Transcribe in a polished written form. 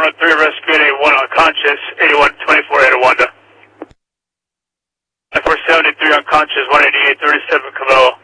103 rescued a 1 unconscious, 8124 at Wanda. 473 unconscious, 188, 37 Cabello.